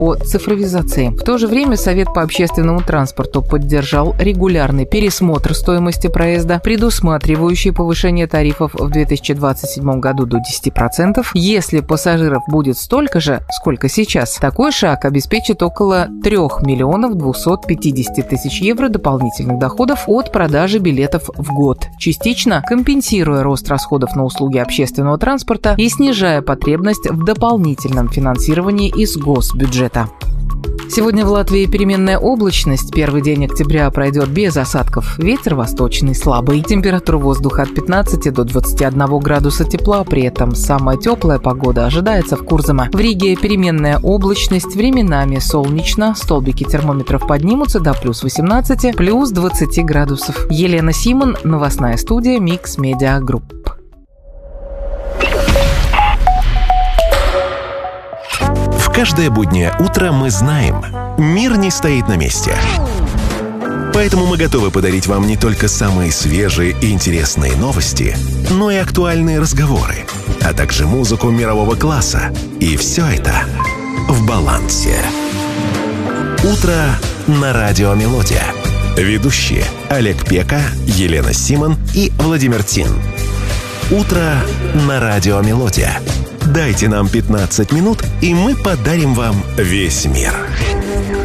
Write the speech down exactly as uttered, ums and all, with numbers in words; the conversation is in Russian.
о цифровизации. В то же время Совет по общественному транспорту поддержал регулярный пересмотр стоимости проезда, предусматривающий повышение тарифов в две тысячи двадцать седьмом году до десяти процентов. Если пассажиров будет столько же, сколько сейчас, такой шаг обеспечит около трёх миллионов двухсот пятидесяти тысяч евро дополнительных доходов от продажи билетов в год, частично компенсируя рост расходов на услуги общественного транспорта и снижая потребность в дополнительном финансировании из госбюджета. Сегодня в Латвии переменная облачность. Первый день октября пройдет без осадков. Ветер восточный слабый. Температура воздуха от пятнадцати до двадцати одного градуса тепла. При этом самая теплая погода ожидается в Курзаме. В Риге переменная облачность. Временами солнечно. Столбики термометров поднимутся до плюс восемнадцати, плюс двадцати градусов. Елена Симон, новостная студия Mix Media Group. Каждое буднее утро мы знаем, мир не стоит на месте. Поэтому мы готовы подарить вам не только самые свежие и интересные новости, но и актуальные разговоры, а также музыку мирового класса. И все это в балансе. Утро на радио «Мелодия». Ведущие Олег Пека, Елена Симон и Владимир Тин. Утро на радио «Мелодия». Дайте нам пятнадцать минут, и мы подарим вам весь мир.